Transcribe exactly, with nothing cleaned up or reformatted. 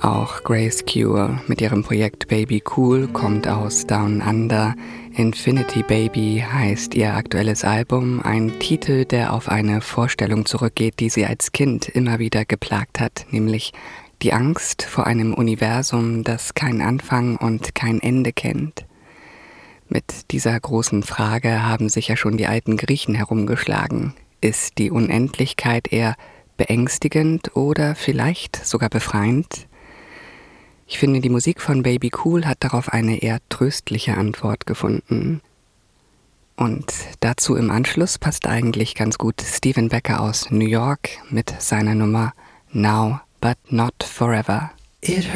Auch Grace Cure mit ihrem Projekt Baby Cool kommt aus Down Under. Infinity Baby heißt ihr aktuelles Album, ein Titel, der auf eine Vorstellung zurückgeht, die sie als Kind immer wieder geplagt hat, nämlich die Angst vor einem Universum, das keinen Anfang und kein Ende kennt. Mit dieser großen Frage haben sich ja schon die alten Griechen herumgeschlagen. Ist die Unendlichkeit eher beängstigend oder vielleicht sogar befreiend? Ich finde, die Musik von Baby Cool hat darauf eine eher tröstliche Antwort gefunden. Und dazu im Anschluss passt eigentlich ganz gut Stephen Becker aus New York mit seiner Nummer Now But Not Forever. It